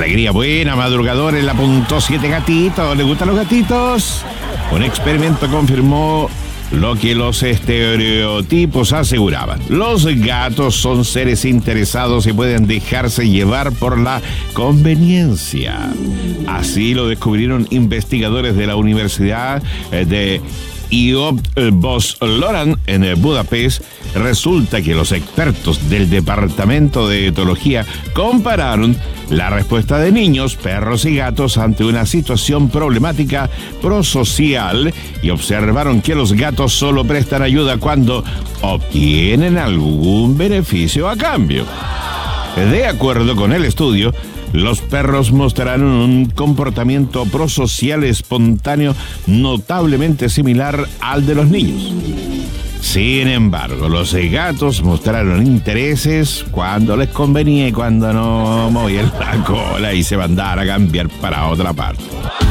Alegría buena, madrugadores, le apuntó 7 gatitos. ¿Le gustan los gatitos? Un experimento confirmó lo que los estereotipos aseguraban. Los gatos son seres interesados y pueden dejarse llevar por la conveniencia. Así lo descubrieron investigadores de la Universidad de Bos-Loran en Budapest. Resulta que los expertos del Departamento de Etología compararon la respuesta de niños, perros y gatos ante una situación problemática prosocial y observaron que los gatos solo prestan ayuda cuando obtienen algún beneficio a cambio. De acuerdo con el estudio, los perros mostraron un comportamiento prosocial espontáneo notablemente similar al de los niños. Sin embargo, los gatos mostraron intereses cuando les convenía y cuando no movían la cola y se mandaban a cambiar para otra parte.